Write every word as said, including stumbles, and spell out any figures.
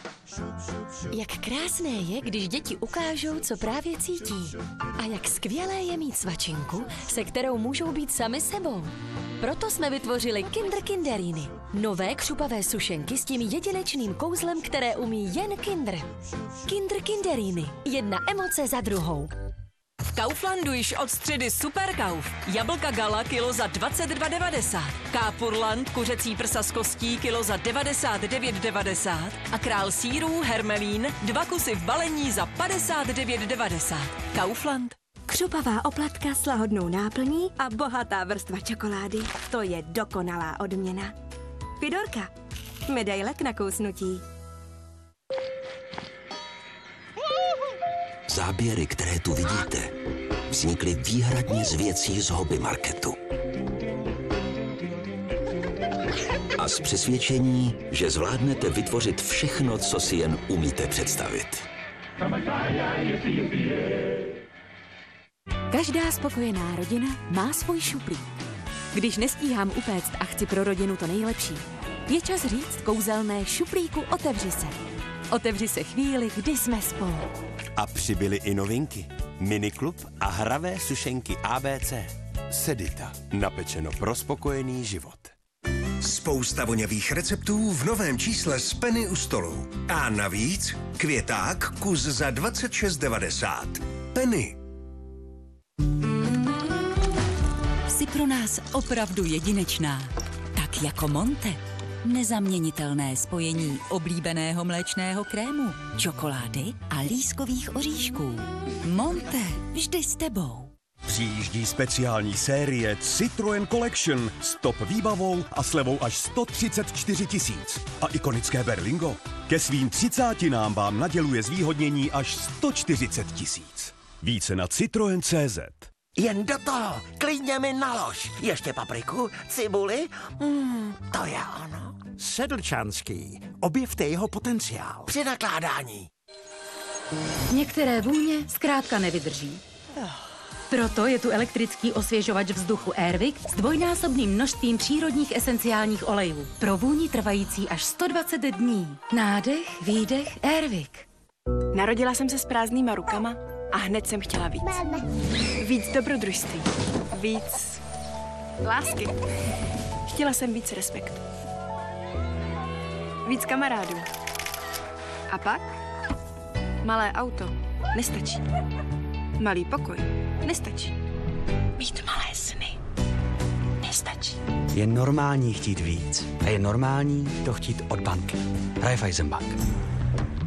Jak krásné je, když děti ukážou, co právě cítí. A jak skvělé je mít svačinku, se kterou můžou být sami sebou. Proto jsme vytvořili Kinder Kinderiny. Nové křupavé sušenky s tím jedinečným kouzlem, které umí jen Kinder. Kinder Kinderiny. Jedna emoce za druhou. V Kauflandu již od středy Superkauf. Jablka Gala kilo za dvacet dva devadesát. Kápurland kuřecí prsa s kostí kilo za devadesát devět devadesát. A král sýrů Hermelín dva kusy v balení za padesát devět devadesát. Kaufland. Křupavá oplatka s lahodnou náplní a bohatá vrstva čokolády. To je dokonalá odměna. Fidorka. Medaile k nakousnutí. Záběry, které tu vidíte, vznikly výhradně z věcí z hobby marketu. A z přesvědčení, že zvládnete vytvořit všechno, co si jen umíte představit. Každá spokojená rodina má svůj šuplík. Když nestíhám upéct a chci pro rodinu to nejlepší, je čas říct kouzelné šuplíku otevři se. Otevři se chvíli, kdy jsme spolu. A přibyly i novinky. Miniklub a hravé sušenky A B C. Sedita. Napečeno pro spokojený život. Spousta vonavých receptů v novém čísle z Penny u stolu. A navíc květák kus za dvacet šest devadesát. Penny. Jsi pro nás opravdu jedinečná. Tak jako Monte. Nezaměnitelné spojení oblíbeného mléčného krému, čokolády a lískových oříšků. Monte, vždy s tebou. Přijíždí speciální série Citroën Collection s top výbavou a slevou až sto třicet čtyři tisíc. A ikonické Berlingo ke svým třicátinám vám naděluje zvýhodnění až sto čtyřicet tisíc. Více na Citroën tečka cé zet. Jen do toho, klidně mi nalož. Ještě papriku, cibuli, mm, to je ono. Sedlčanský. Objevte jeho potenciál. Při nakládání. Některé vůně zkrátka nevydrží. Proto je tu elektrický osvěžovač vzduchu Airwick s dvojnásobným množstvím přírodních esenciálních olejů. Pro vůni trvající až sto dvacet dní. Nádech, výdech, Airwick. Narodila jsem se s prázdnýma rukama a hned jsem chtěla víc. Víc dobrodružství. Víc lásky. Chtěla jsem víc respektu. Víc kamarádů. A pak? Malé auto nestačí. Malý pokoj nestačí. Mít malé sny nestačí. Je normální chtít víc. A je normální to chtít od banky. Raiffeisenbank.